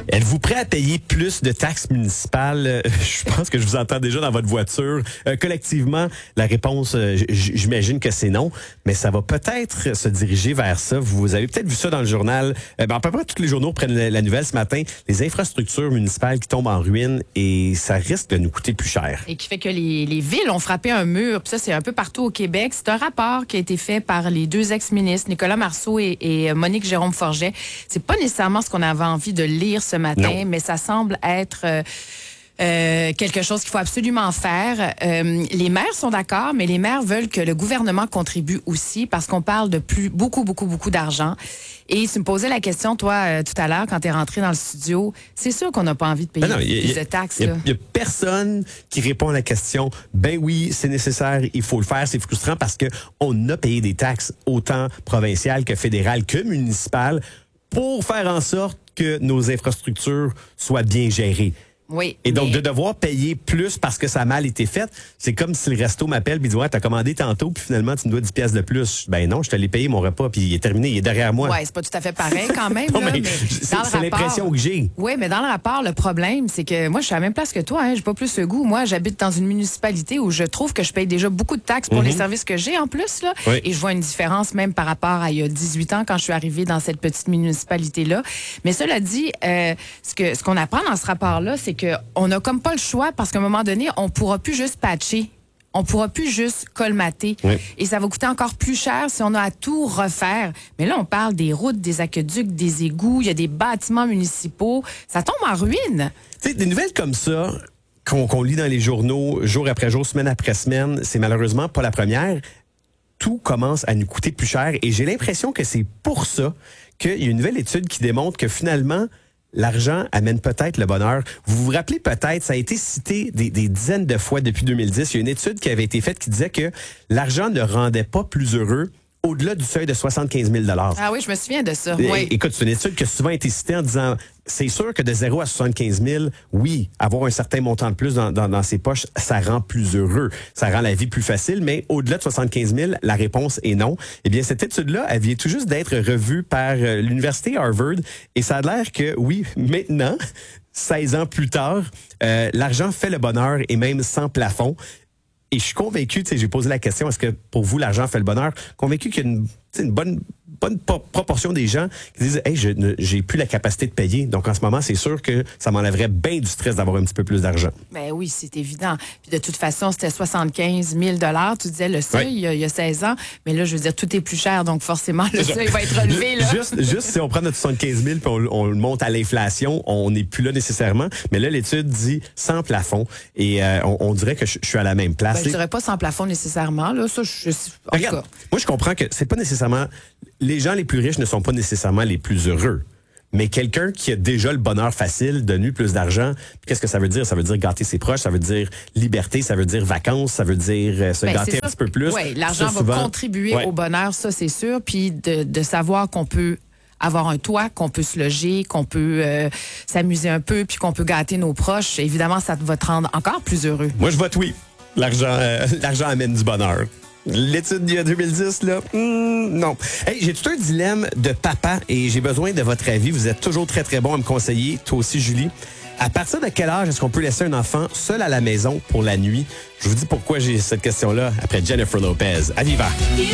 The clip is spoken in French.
Êtes-vous prêt à payer plus de taxes municipales? Je pense que je vous entends déjà dans votre voiture. Collectivement, la réponse, j'imagine que c'est non, mais ça va peut-être se diriger vers ça. Vous avez peut-être vu ça dans le journal. À peu près tous les journaux prennent la nouvelle ce matin. Les infrastructures municipales qui tombent en ruine et ça risque de nous coûter plus cher. Et qui fait que les villes ont frappé un mur. Puis ça, c'est un peu partout au Québec. C'est un rapport qui a été fait par les deux ex-ministres, Nicolas Marceau et Monique Jérôme-Forget. C'est pas nécessairement ce qu'on avait envie de lire ce matin, mais ça semble être quelque chose qu'il faut absolument faire. Les maires sont d'accord, mais les maires veulent que le gouvernement contribue aussi parce qu'on parle de beaucoup d'argent. Et tu me posais la question, toi, tout à l'heure, quand tu es rentré dans le studio, c'est sûr qu'on n'a pas envie de payer plus de taxes. Il n'y a personne qui répond à la question, ben oui, c'est nécessaire, il faut le faire. C'est frustrant parce que on a payé des taxes autant provinciales que fédérales que municipales pour faire en sorte que nos infrastructures soient bien gérées. Oui. Et donc, de devoir payer plus parce que ça a mal été fait, c'est comme si le resto m'appelle et dit, ouais, t'as commandé tantôt, puis finalement, tu me dois 10 piastres de plus. Ben non, je te l'ai payé mon repas, puis il est terminé, il est derrière moi. Ouais, c'est pas tout à fait pareil quand même. Non, là, mais c'est l'impression que j'ai. Oui, mais dans le rapport, le problème, c'est que moi, je suis à la même place que toi. J'ai pas plus ce goût. Moi, j'habite dans une municipalité où je trouve que je paye déjà beaucoup de taxes pour les services que j'ai en plus. Là. Oui. Et je vois une différence même par rapport à il y a 18 ans quand je suis arrivée dans cette petite municipalité-là. Mais cela dit, ce qu'on apprend dans ce rapport-là, c'est qu'on a comme pas le choix parce qu'à un moment donné, on pourra plus juste patcher. On pourra plus juste colmater. Oui. Et ça va coûter encore plus cher si on a à tout refaire. Mais là, on parle des routes, des aqueducs, des égouts, il y a des bâtiments municipaux. Ça tombe en ruine. Tu sais, des nouvelles comme ça qu'on lit dans les journaux jour après jour, semaine après semaine, c'est malheureusement pas la première. Tout commence à nous coûter plus cher et j'ai l'impression que c'est pour ça qu'il y a une nouvelle étude qui démontre que finalement, l'argent amène peut-être le bonheur. Vous vous rappelez peut-être, ça a été cité des dizaines de fois depuis 2010. Il y a une étude qui avait été faite qui disait que l'argent ne rendait pas plus heureux au-delà du seuil de 75 000 $. Ah oui, je me souviens de ça. Et, Oui. écoute, c'est une étude qui a souvent été citée en disant, c'est sûr que de 0 à 75 000, oui, avoir un certain montant de plus dans ses poches, ça rend plus heureux. Ça rend la vie plus facile, mais au-delà de 75 000, la réponse est non. Eh bien, cette étude-là, elle vient tout juste d'être revue par l'Université Harvard et ça a l'air que, oui, maintenant, 16 ans plus tard, l'argent fait le bonheur et même sans plafond. Et je suis convaincu, j'ai posé la question, est-ce que pour vous, l'argent fait le bonheur? Convaincu qu'il y a une bonne proportion des gens qui disent, hey, j'ai plus la capacité de payer. Donc, en ce moment, c'est sûr que ça m'enlèverait bien du stress d'avoir un petit peu plus d'argent. Ben oui, c'est évident. Puis de toute façon, c'était 75 000 $. Tu disais le seuil, il y a 16 ans. Mais là, je veux dire, tout est plus cher. Donc, forcément, le seuil va être relevé. Là. Juste si on prend notre 75 000 puis on le monte à l'inflation, on n'est plus là nécessairement. Mais là, l'étude dit sans plafond. Et on dirait que je suis à la même place. Ben, je dirais pas sans plafond nécessairement. Là. Ça, en tout cas. Moi, je comprends que c'est pas nécessairement... Les gens les plus riches ne sont pas nécessairement les plus heureux. Mais quelqu'un qui a déjà le bonheur facile, donne plus d'argent, qu'est-ce que ça veut dire? Ça veut dire gâter ses proches, ça veut dire liberté, ça veut dire vacances, ça veut dire se gâter un petit peu plus. Oui, l'argent va contribuer au bonheur, ça c'est sûr. Puis de savoir qu'on peut avoir un toit, qu'on peut se loger, qu'on peut s'amuser un peu, puis qu'on peut gâter nos proches, évidemment, ça va te rendre encore plus heureux. Moi, je vote oui. L'argent amène du bonheur. L'étude d'il y a 2010, là, non. Hey, j'ai tout un dilemme de papa et j'ai besoin de votre avis. Vous êtes toujours très, très bon à me conseiller. Toi aussi, Julie. À partir de quel âge est-ce qu'on peut laisser un enfant seul à la maison pour la nuit? Je vous dis pourquoi j'ai cette question-là après Jennifer Lopez. À Viva!